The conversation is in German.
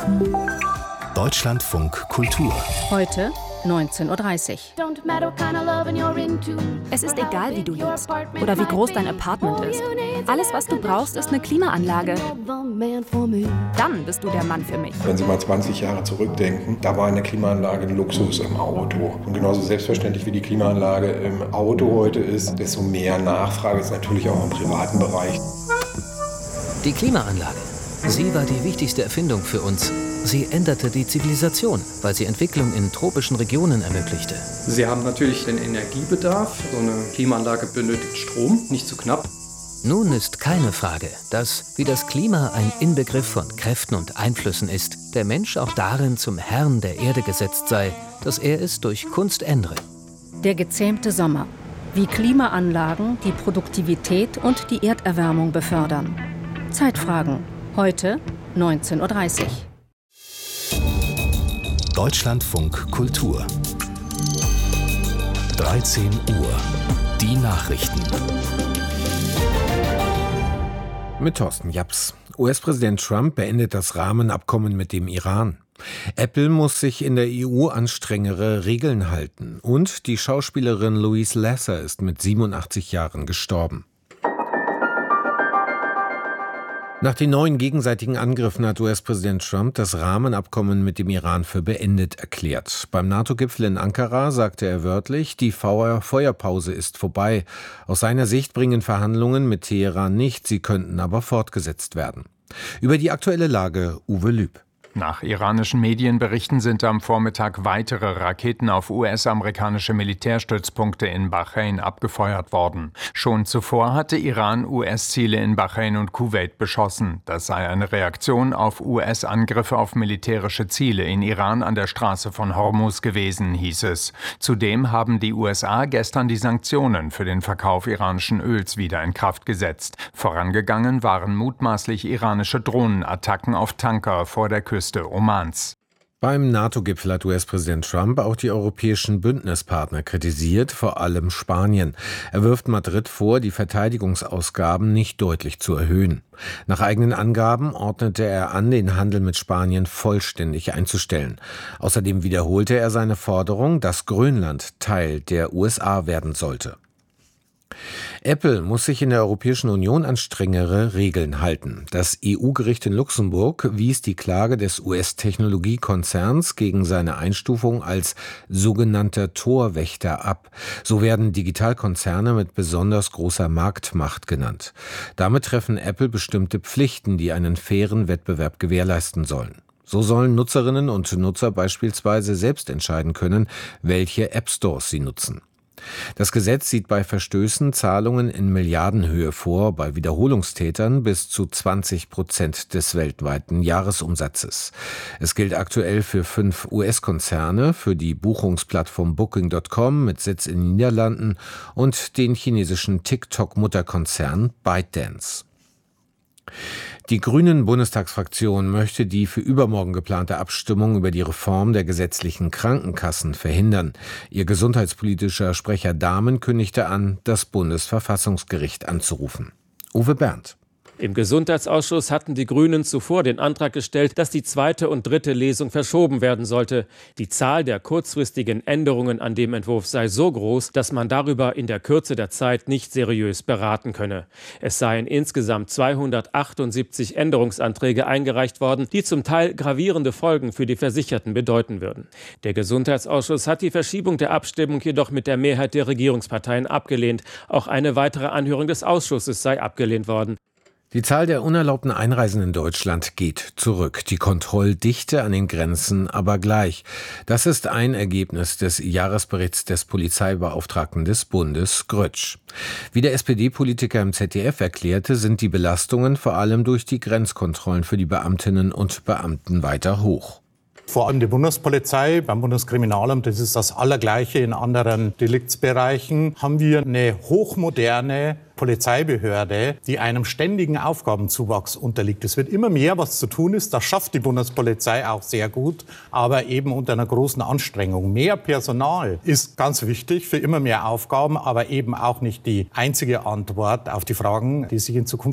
Deutschlandfunk Kultur. Heute 19:30 Uhr. Es ist egal, wie du lebst oder wie groß dein Apartment ist. Alles, was du brauchst, ist eine Klimaanlage. Dann bist du der Mann für mich. Wenn Sie mal 20 Jahre zurückdenken, da war eine Klimaanlage ein Luxus im Auto. Und genauso selbstverständlich wie die Klimaanlage im Auto heute ist, desto mehr Nachfrage ist natürlich auch im privaten Bereich. Die Klimaanlage. Sie war die wichtigste Erfindung für uns. Sie änderte die Zivilisation, weil sie Entwicklung in tropischen Regionen ermöglichte. Sie haben natürlich den Energiebedarf. So eine Klimaanlage benötigt Strom, nicht zu knapp. Nun ist keine Frage, dass, wie das Klima ein Inbegriff von Kräften und Einflüssen ist, der Mensch auch darin zum Herrn der Erde gesetzt sei, dass er es durch Kunst ändere. Der gezähmte Sommer. Wie Klimaanlagen die Produktivität und die Erderwärmung befördern. Zeitfragen. Heute 19:30 Uhr. Deutschlandfunk Kultur. 13 Uhr. Die Nachrichten. Mit Thorsten Japs. US-Präsident Trump beendet das Rahmenabkommen mit dem Iran. Apple muss sich in der EU an strengere Regeln halten. Und die Schauspielerin Louise Lasser ist mit 87 Jahren gestorben. Nach den neuen gegenseitigen Angriffen hat US-Präsident Trump das Rahmenabkommen mit dem Iran für beendet erklärt. Beim NATO-Gipfel in Ankara sagte er wörtlich, die Feuerpause ist vorbei. Aus seiner Sicht bringen Verhandlungen mit Teheran nichts, sie könnten aber fortgesetzt werden. Über die aktuelle Lage Uwe Lüb. Nach iranischen Medienberichten sind am Vormittag weitere Raketen auf US-amerikanische Militärstützpunkte in Bahrain abgefeuert worden. Schon zuvor hatte Iran US-Ziele in Bahrain und Kuwait beschossen. Das sei eine Reaktion auf US-Angriffe auf militärische Ziele in Iran an der Straße von Hormuz gewesen, hieß es. Zudem haben die USA gestern die Sanktionen für den Verkauf iranischen Öls wieder in Kraft gesetzt. Vorangegangen waren mutmaßlich iranische Drohnenattacken auf Tanker vor der Küste Omans. Beim NATO-Gipfel hat US-Präsident Trump auch die europäischen Bündnispartner kritisiert, vor allem Spanien. Er wirft Madrid vor, die Verteidigungsausgaben nicht deutlich zu erhöhen. Nach eigenen Angaben ordnete er an, den Handel mit Spanien vollständig einzustellen. Außerdem wiederholte er seine Forderung, dass Grönland Teil der USA werden sollte. Apple muss sich in der Europäischen Union an strengere Regeln halten. Das EU-Gericht in Luxemburg wies die Klage des US-Technologiekonzerns gegen seine Einstufung als sogenannter Torwächter ab. So werden Digitalkonzerne mit besonders großer Marktmacht genannt. Damit treffen Apple bestimmte Pflichten, die einen fairen Wettbewerb gewährleisten sollen. So sollen Nutzerinnen und Nutzer beispielsweise selbst entscheiden können, welche App-Stores sie nutzen. Das Gesetz sieht bei Verstößen Zahlungen in Milliardenhöhe vor, bei Wiederholungstätern bis zu 20% des weltweiten Jahresumsatzes. Es gilt aktuell für 5 US-Konzerne, für die Buchungsplattform Booking.com mit Sitz in den Niederlanden und den chinesischen TikTok-Mutterkonzern ByteDance. Die Grünen-Bundestagsfraktion möchte die für übermorgen geplante Abstimmung über die Reform der gesetzlichen Krankenkassen verhindern. Ihr gesundheitspolitischer Sprecher Dahmen kündigte an, das Bundesverfassungsgericht anzurufen. Uwe Berndt. Im Gesundheitsausschuss hatten die Grünen zuvor den Antrag gestellt, dass die 2. und 3. Lesung verschoben werden sollte. Die Zahl der kurzfristigen Änderungen an dem Entwurf sei so groß, dass man darüber in der Kürze der Zeit nicht seriös beraten könne. Es seien insgesamt 278 Änderungsanträge eingereicht worden, die zum Teil gravierende Folgen für die Versicherten bedeuten würden. Der Gesundheitsausschuss hat die Verschiebung der Abstimmung jedoch mit der Mehrheit der Regierungsparteien abgelehnt. Auch eine weitere Anhörung des Ausschusses sei abgelehnt worden. Die Zahl der unerlaubten Einreisen in Deutschland geht zurück, die Kontrolldichte an den Grenzen aber gleich. Das ist ein Ergebnis des Jahresberichts des Polizeibeauftragten des Bundes, Grütsch. Wie der SPD-Politiker im ZDF erklärte, sind die Belastungen vor allem durch die Grenzkontrollen für die Beamtinnen und Beamten weiter hoch. Vor allem die Bundespolizei, beim Bundeskriminalamt, das ist das Allergleiche in anderen Deliktsbereichen, haben wir eine hochmoderne Polizeibehörde, die einem ständigen Aufgabenzuwachs unterliegt. Es wird immer mehr, was zu tun ist. Das schafft die Bundespolizei auch sehr gut, aber eben unter einer großen Anstrengung. Mehr Personal ist ganz wichtig für immer mehr Aufgaben, aber eben auch nicht die einzige Antwort auf die Fragen, die sich in Zukunft